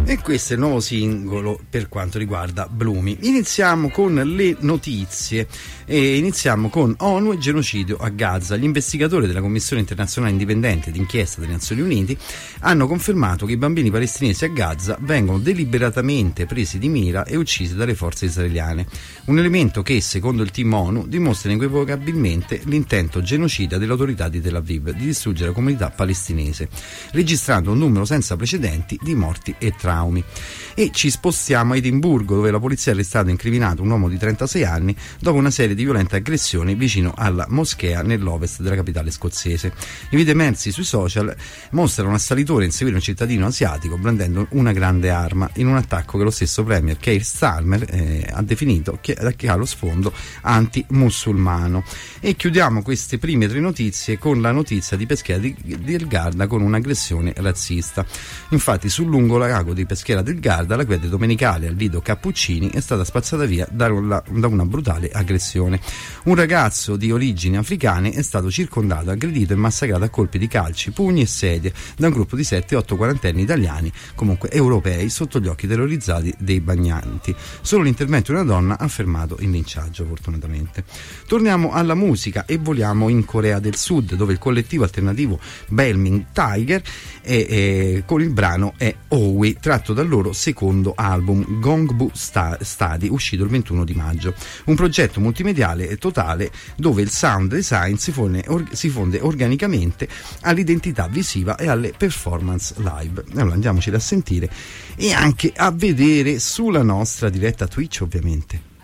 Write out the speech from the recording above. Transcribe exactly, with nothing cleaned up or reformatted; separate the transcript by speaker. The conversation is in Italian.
Speaker 1: E questo è il nuovo singolo per quanto riguarda Blumi. Iniziamo con le notizie e iniziamo con ONU e genocidio a Gaza. Gli investigatori della Commissione internazionale indipendente d'inchiesta delle Nazioni Unite hanno confermato che i bambini palestinesi a Gaza vengono deliberatamente presi di mira e uccisi dalle forze israeliane. Un elemento che, secondo il team ONU, dimostra inequivocabilmente l'intento genocida dell'autorità di Tel Aviv di distruggere la comunità palestinese, registrando un numero senza precedenti di morti e traumi. E ci spostiamo a Edimburgo, dove la polizia ha arrestato e incriminato un uomo di trentasei anni dopo una serie di violente aggressioni vicino alla moschea nell'ovest della capitale scozzese. I video emersi sui social mostrano un assalitore inseguire un cittadino asiatico brandendo una grande arma in un attacco che lo stesso premier Keir Starmer eh, ha definito che, che ha lo sfondo anti-musulmano. E chiudiamo queste prime tre notizie con la notizia di Peschiera di, del Garda con un'aggressione razzista. Infatti sul lungo lago di Peschiera del Garda la quiete domenicale al lido Cappuccini è stata spazzata via da una, da una brutale aggressione. Un ragazzo di origini africane è stato circondato, aggredito e massacrato a colpi di calci, pugni e sedie da un gruppo di sette otto quarantenni italiani, comunque europei, sotto gli occhi terrorizzati dei bagnanti. Solo l'intervento di una donna ha fermato il linciaggio, fortunatamente. Torniamo alla musica e voliamo in Corea del Sud, dove il collettivo alternativo Belming Tiger è, è, con il brano è Owi, tratto dal loro secondo album Gongbu Study, uscito il ventuno di maggio. Un progetto multimediale totale dove il sound design si fonde, or, si fonde organicamente all'identità visiva e alle performance live. Allora andiamoci a sentire e anche a vedere sulla nostra diretta Twitch, ovviamente.